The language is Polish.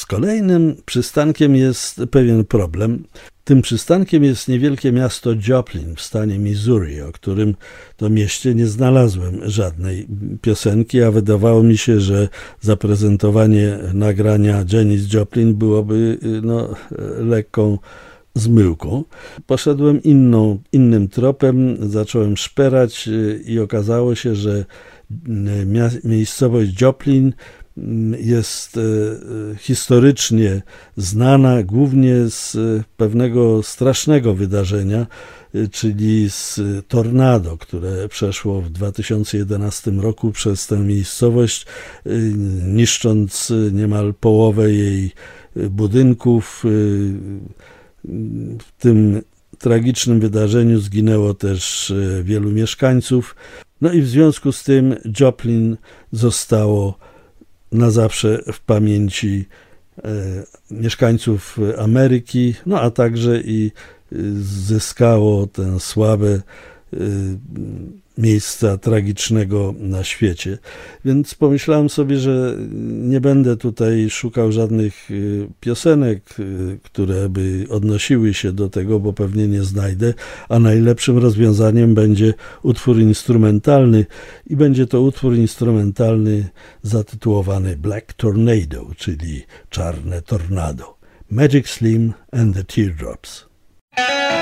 Z kolejnym przystankiem jest pewien problem. Tym przystankiem jest niewielkie miasto Joplin w stanie Missouri, o którym to mieście nie znalazłem żadnej piosenki, a wydawało mi się, że zaprezentowanie nagrania Janis Joplin byłoby lekką zmyłką. Poszedłem innym tropem, zacząłem szperać i okazało się, że miejscowość Joplin jest historycznie znana głównie z pewnego strasznego wydarzenia, czyli z tornado, które przeszło w 2011 roku przez tę miejscowość, niszcząc niemal połowę jej budynków. W tym tragicznym wydarzeniu zginęło też wielu mieszkańców. No i w związku z tym Joplin zostało na zawsze w pamięci mieszkańców Ameryki, a także i zyskało tę sławę miejsca tragicznego na świecie. Więc pomyślałem sobie, że nie będę tutaj szukał żadnych piosenek, które by odnosiły się do tego, bo pewnie nie znajdę, a najlepszym rozwiązaniem będzie utwór instrumentalny i będzie to utwór instrumentalny zatytułowany Black Tornado, czyli Czarne Tornado. Magic Slim and the Teardrops.